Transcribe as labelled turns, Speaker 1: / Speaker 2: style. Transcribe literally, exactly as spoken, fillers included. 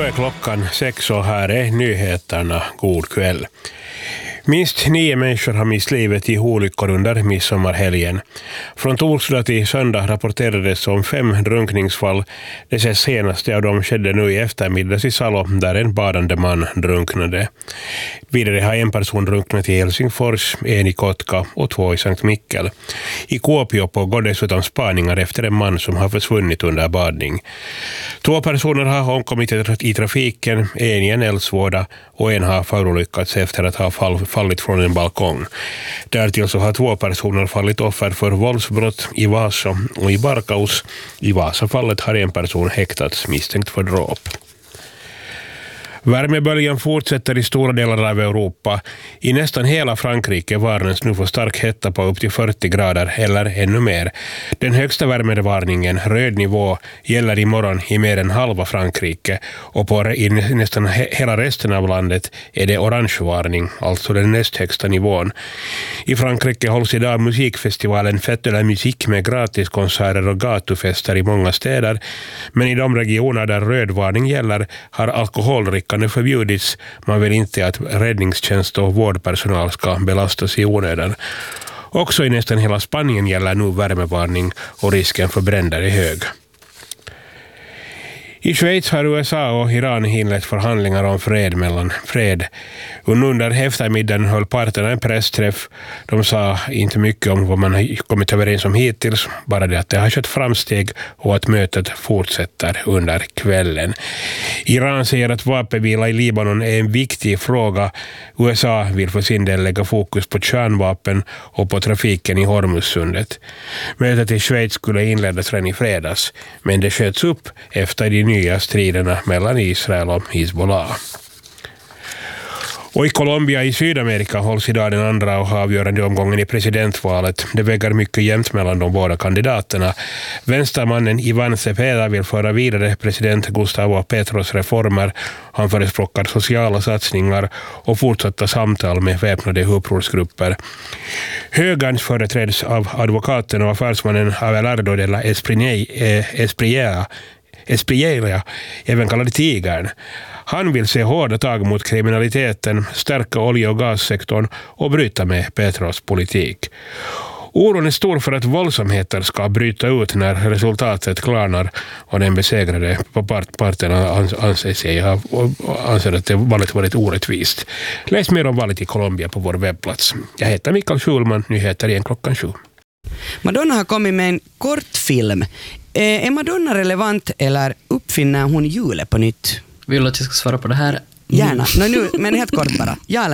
Speaker 1: är klockan sex och här är nyheterna. God kväll. Minst nio människor har mist livet i olyckor under midsommarhelgen. Från torsdag till söndag rapporterades om fem drunkningsfall. Det senaste av dem skedde nu i eftermiddags i Salo där en badande man drunknade. Vidare har en person drunknat i Helsingfors, en i Kotka och två i Sankt Mikkel. I Kuopio pågår dessutom spaningar efter en man som har försvunnit under badning. Två personer har omkommit i trafiken, en i en eldsvåda och en har förolyckats efter att ha fall fallit från en balkong. Därtill så har två personer fallit offer för våldsbrott i Vasa och i Barkaus. I Vasafallet har en person häktats misstänkt för dråp. Värmeböljan fortsätter i stora delar av Europa. I nästan hela Frankrike varnas nu för stark hetta på upp till fyrtio grader eller ännu mer. Den högsta värmevarningen, röd nivå, gäller imorgon i mer än halva Frankrike och på i nästan hela resten av landet är det orangevarning, alltså den näst högsta nivån. I Frankrike hålls idag musikfestivalen Fête de la Musique med gratiskonserter och gatufester i många städer, men i de regioner där rödvarning gäller har alkoholdrickande förbjudits. Man vill inte att räddningstjänst och vårdpersonal ska belastas i onödan. Också i nästan hela Spanien gäller nu värmevarning och risken för bränder är hög. I Schweiz har U S A och Iran inlett förhandlingar om fred mellan fred. Under eftermiddagen höll parterna en pressträff. De sa inte mycket om vad man har kommit överens om hittills, bara det att det har skett framsteg och att mötet fortsätter under kvällen. Iran säger att vapenvila i Libanon är en viktig fråga. U S A vill för sin del lägga fokus på kärnvapen och på trafiken i Hormuzsundet. Mötet i Schweiz skulle inledas redan i fredags, men det sköts upp efter de nya striderna mellan Israel och Hezbollah. Och i Colombia i Sydamerika hålls idag den andra och avgörande omgången i presidentvalet. Det väger mycket jämnt mellan de båda kandidaterna. Vänstermannen Iván Cepeda vill föra vidare president Gustavo Petros reformer. Han förespråkar sociala satsningar och fortsatta samtal med väpnade upprorsgrupper. Högerns företräds av advokaten och affärsmannen Abelardo de la Espriella, Espriella, även kallad Tigern. Han vill se hårda tag mot kriminaliteten, stärka olje- och gassektorn och bryta med Petros politik. Oron är stor för att våldsamheter ska bryta ut när resultatet klarnar och den besegrade på part- parterna anser sig ha, och anser att det valet varit orättvist. Läs mer om valet i Colombia på vår webbplats. Jag heter Mikael Schulman, nyheter igen klockan sju.
Speaker 2: Madonna har kommit med en kortfilm. Är Madonna relevant eller uppfinner hon hjulet på nytt?
Speaker 3: Vill du att jag ska svara på det här?
Speaker 2: Gärna, no, nu, men helt kort bara. Ja eller